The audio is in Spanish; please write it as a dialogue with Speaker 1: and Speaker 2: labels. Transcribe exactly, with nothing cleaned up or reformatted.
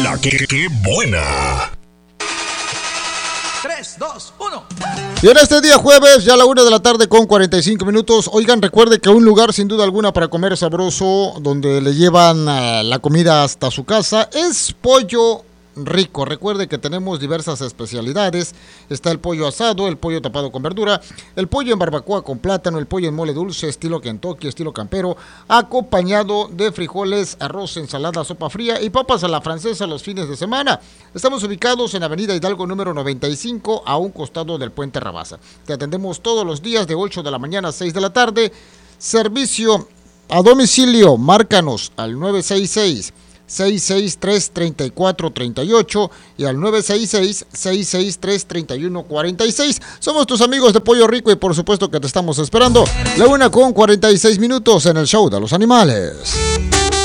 Speaker 1: La que, que buena.
Speaker 2: tres, dos, uno.
Speaker 3: Y en este día jueves, ya a la una de la tarde con cuarenta y cinco minutos. Oigan, recuerde que un lugar sin duda alguna para comer sabroso, donde le llevan uh, la comida hasta su casa, es Pollo Rico. Recuerde que tenemos diversas especialidades. Está el pollo asado, el pollo tapado con verdura, el pollo en barbacoa con plátano, el pollo en mole dulce, estilo Kentucky, estilo campero, acompañado de frijoles, arroz, ensalada, sopa fría y papas a la francesa los fines de semana. Estamos ubicados en Avenida Hidalgo número noventa y cinco, a un costado del Puente Rabasa. Te atendemos todos los días de ocho de la mañana a seis de la tarde. Servicio a domicilio, márcanos al nueve seis seis, seis seis tres, tres cuatro tres ocho y al nueve seis seis, seis seis tres, tres uno cuatro seis. Somos tus amigos de Pollo Rico y por supuesto que te estamos esperando. La una con cuarenta y seis minutos en el show de los animales.